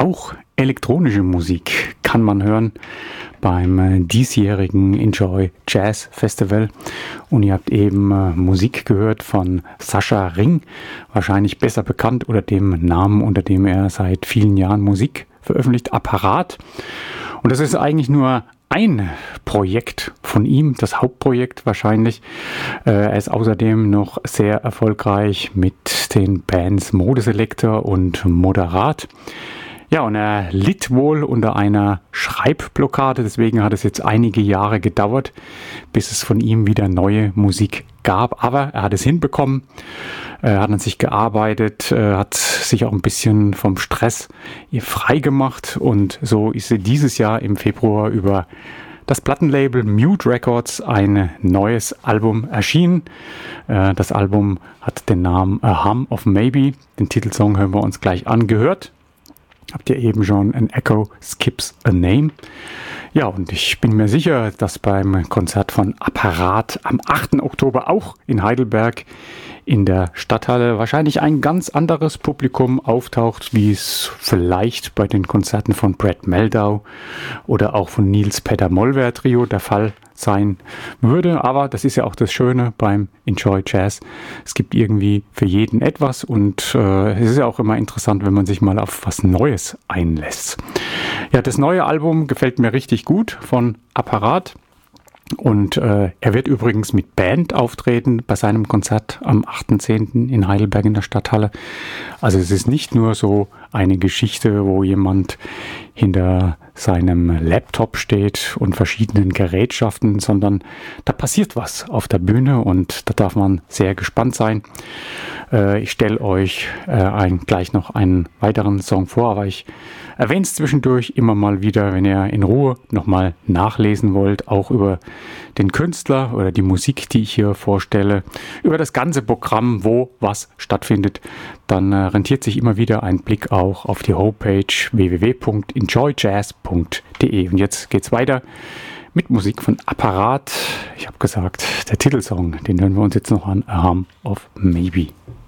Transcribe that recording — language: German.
Auch elektronische Musik kann man hören beim diesjährigen Enjoy Jazz Festival. Und ihr habt eben Musik gehört von Sascha Ring, wahrscheinlich besser bekannt unter dem Namen, unter dem er seit vielen Jahren Musik veröffentlicht, Apparat. Und das ist eigentlich nur ein Projekt von ihm, das Hauptprojekt wahrscheinlich. Er ist außerdem noch sehr erfolgreich mit den Bands Modeselektor und Moderat. Ja, und er litt wohl unter einer Schreibblockade, deswegen hat es jetzt einige Jahre gedauert, bis es von ihm wieder neue Musik gab. Aber er hat es hinbekommen, er hat an sich gearbeitet, hat sich auch ein bisschen vom Stress frei gemacht und so ist er dieses Jahr im Februar über das Plattenlabel Mute Records ein neues Album erschienen. Das Album hat den Namen A Hum of Maybe. Den Titelsong hören wir uns gleich angehört. Habt ihr eben schon An Echo Skips a Name? Ja, und ich bin mir sicher, dass beim Konzert von Apparat am 8. Oktober auch in Heidelberg in der Stadthalle wahrscheinlich ein ganz anderes Publikum auftaucht, wie es vielleicht bei den Konzerten von Brad Meldau oder auch von Nils Petter Mollwehr Trio der Fall sein würde. Aber das ist ja auch das Schöne beim Enjoy Jazz. Es gibt irgendwie für jeden etwas und es ist ja auch immer interessant, wenn man sich mal auf was Neues einlässt. Ja, das neue Album gefällt mir richtig gut von Apparat. Und er wird übrigens mit Band auftreten bei seinem Konzert am 8.10. in Heidelberg in der Stadthalle. Also es ist nicht nur so eine Geschichte, wo jemand hinter seinem Laptop steht und verschiedenen Gerätschaften, sondern da passiert was auf der Bühne und da darf man sehr gespannt sein. Ich stelle euch gleich noch einen weiteren Song vor, aber ich erwähne es zwischendurch immer mal wieder, wenn ihr in Ruhe nochmal nachlesen wollt, auch über den Künstler oder die Musik, die ich hier vorstelle, über das ganze Programm, wo was stattfindet, dann rentiert sich immer wieder ein Blick auch auf die Homepage www.enjoyjazz.de. Und jetzt geht's weiter mit Musik von Apparat. Ich habe gesagt, der Titelsong, den hören wir uns jetzt noch an, A Hum of Maybe.